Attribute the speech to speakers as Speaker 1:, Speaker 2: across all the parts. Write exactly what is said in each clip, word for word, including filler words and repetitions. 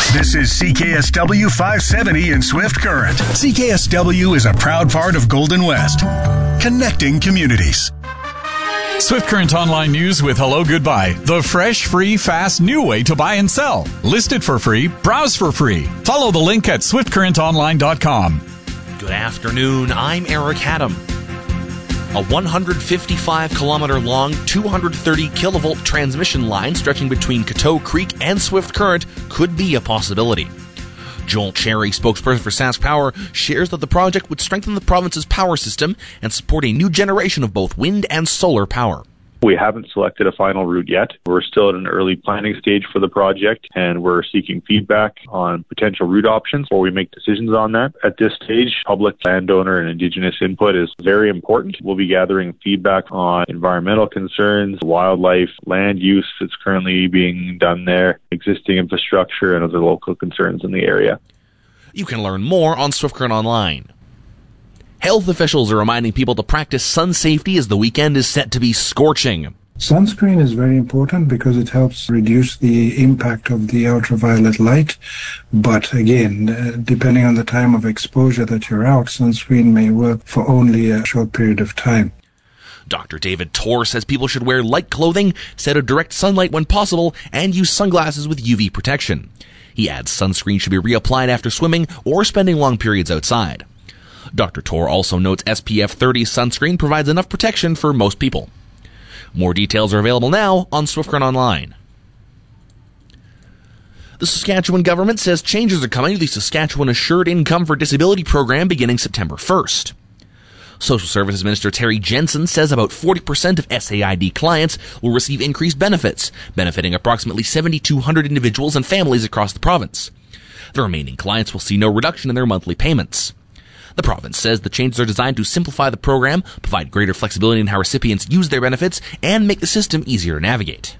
Speaker 1: This is C K S W five seventy in Swift Current. C K S W is a proud part of Golden West, connecting communities.
Speaker 2: Swift Current Online News with Hello Goodbye. The fresh, free, fast, new way to buy and sell. List it for free. Browse for free. Follow the link at swift current online dot com.
Speaker 3: Good afternoon. I'm Eric Haddam. A one hundred fifty-five kilometer long, two hundred thirty kilovolt transmission line stretching between Coteau Creek and Swift Current could be a possibility. Joel Cherry, spokesperson for SaskPower, shares that the project would strengthen the province's power system and support a new generation of both wind and solar power.
Speaker 4: We haven't selected a final route yet. We're still at an early planning stage for the project, and we're seeking feedback on potential route options before we make decisions on that. At this stage, public, landowner, and Indigenous input is very important. We'll be gathering feedback on environmental concerns, wildlife, land use that's currently being done there, existing infrastructure, and other local concerns in the area.
Speaker 3: You can learn more on Swift Current Online. Health officials are reminding people to practice sun safety as the weekend is set to be scorching.
Speaker 5: Sunscreen is very important because it helps reduce the impact of the ultraviolet light. But again, uh, depending on the time of exposure that you're out, sunscreen may work for only a short period of time.
Speaker 3: Doctor David Torr says people should wear light clothing, stay out of direct sunlight when possible, and use sunglasses with U V protection. He adds sunscreen should be reapplied after swimming or spending long periods outside. Doctor Torr also notes S P F thirty sunscreen provides enough protection for most people. More details are available now on Swift Current Online. The Saskatchewan government says changes are coming to the Saskatchewan Assured Income for Disability program beginning September first. Social Services Minister Terry Jensen says about forty percent of S A I D clients will receive increased benefits, benefiting approximately seven thousand two hundred individuals and families across the province. The remaining clients will see no reduction in their monthly payments. The province says the changes are designed to simplify the program, provide greater flexibility in how recipients use their benefits, and make the system easier to navigate.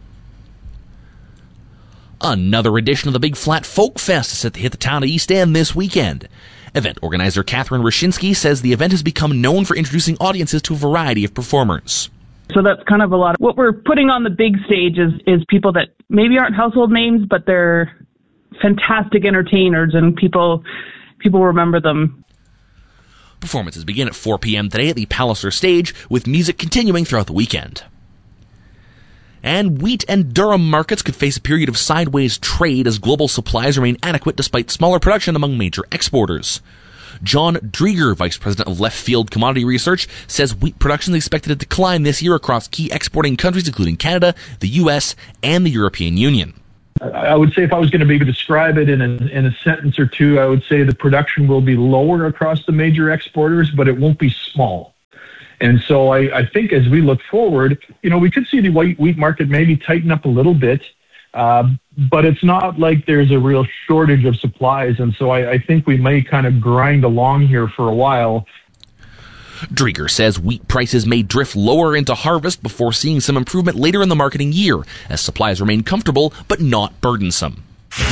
Speaker 3: Another edition of the Big Flat Folk Fest is set to hit the town of East End this weekend. Event organizer Catherine Rashinsky says the event has become known for introducing audiences to a variety of performers.
Speaker 6: So that's kind of a lot of what we're putting on the big stage is, is people that maybe aren't household names, but they're fantastic entertainers and people people remember them.
Speaker 3: Performances begin at four p.m. today at the Palliser stage, with music continuing throughout the weekend. And wheat and Durham markets could face a period of sideways trade as global supplies remain adequate despite smaller production among major exporters. John Drieger, Vice President of Left Field Commodity Research, says wheat production is expected to decline this year across key exporting countries including Canada, the U S, and the European Union.
Speaker 7: I would say if I was going to maybe describe it in a, in a sentence or two, I would say the production will be lower across the major exporters, but it won't be small. And so I, I think as we look forward, you know, we could see the white wheat market maybe tighten up a little bit, uh, but it's not like there's a real shortage of supplies. And so I, I think we may kind of grind along here for a while.
Speaker 3: Drieger says wheat prices may drift lower into harvest before seeing some improvement later in the marketing year, as supplies remain comfortable but not burdensome.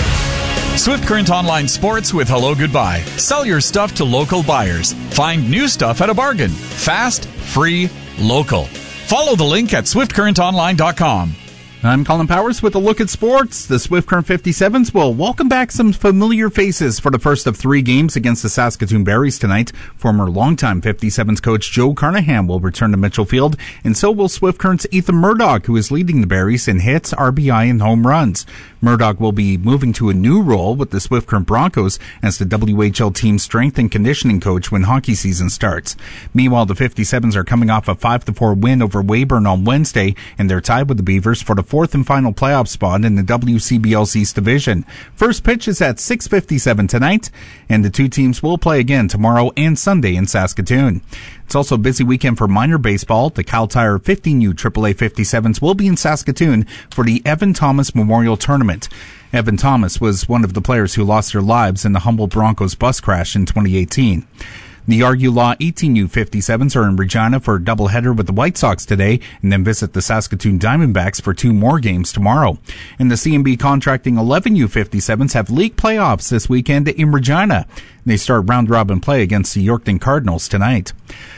Speaker 2: Swift Current Online Sports with Hello Goodbye. Sell your stuff to local buyers. Find new stuff at a bargain. Fast, free, local. Follow the link at swift current online dot com.
Speaker 8: I'm Colin Powers with a look at sports. The Swift Current fifty-sevens will welcome back some familiar faces for the first of three games against the Saskatoon Berries tonight. Former longtime fifty-sevens coach Joe Carnahan will return to Mitchell Field, and so will Swift Current's Ethan Murdoch, who is leading the Berries in hits, R B I, and home runs. Murdoch will be moving to a new role with the Swift Current Broncos as the W H L team's strength and conditioning coach when hockey season starts. Meanwhile, the fifty-sevens are coming off a five to four win over Weyburn on Wednesday, and they're tied with the Beavers for the fourth and final playoff spot in the W C B L's East Division. First pitch is at six fifty-seven tonight, and the two teams will play again tomorrow and Sunday in Saskatoon. It's also a busy weekend for minor baseball. The Cal Tire fifteen U triple A fifty-sevens will be in Saskatoon for the Evan Thomas Memorial Tournament. Evan Thomas was one of the players who lost their lives in the Humboldt Broncos bus crash in twenty eighteen. The R U Law eighteen U fifty-sevens are in Regina for a doubleheader with the White Sox today, and then visit the Saskatoon Diamondbacks for two more games tomorrow. And the C M B Contracting eleven U fifty-sevens have league playoffs this weekend in Regina. They start round-robin play against the Yorkton Cardinals tonight.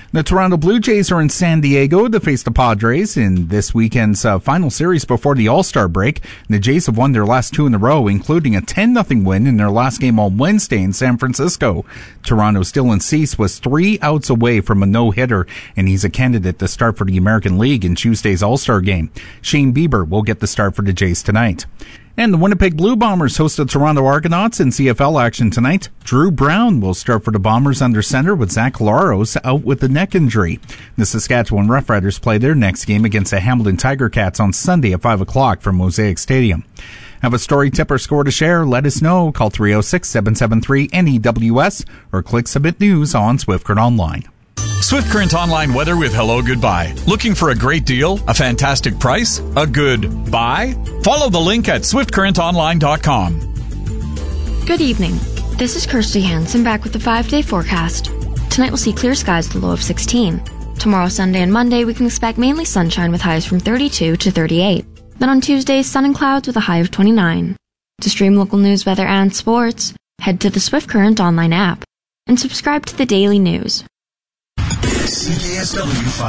Speaker 8: The Toronto Blue Jays are in San Diego to face the Padres in this weekend's uh, final series before the All-Star break. The Jays have won their last two in a row, including a ten nothing win in their last game on Wednesday in San Francisco. Toronto's Dylan Cease was three outs away from a no-hitter, and he's a candidate to start for the American League in Tuesday's All-Star game. Shane Bieber will get the start for the Jays tonight. And the Winnipeg Blue Bombers host the Toronto Argonauts in C F L action tonight. Drew Brown will start for the Bombers under center with Zach Laros out with a neck injury. The Saskatchewan Roughriders play their next game against the Hamilton Tiger Cats on Sunday at five o'clock from Mosaic Stadium. Have a story, tip, or score to share? Let us know. Call three oh six, seven seven three, N E W S or click Submit News on Swift Current Online.
Speaker 2: Swift Current Online weather with Hello Goodbye. Looking for a great deal, a fantastic price, a good buy? Follow the link at swift current online dot com.
Speaker 9: Good evening. This is Kirsty Hansen back with the five-day forecast. Tonight we'll see clear skies with a low of sixteen. Tomorrow, Sunday, and Monday we can expect mainly sunshine with highs from thirty-two to thirty-eight. Then on Tuesday, sun and clouds with a high of twenty-nine. To stream local news, weather, and sports, head to the Swift Current Online app and subscribe to the daily news.
Speaker 1: C K S W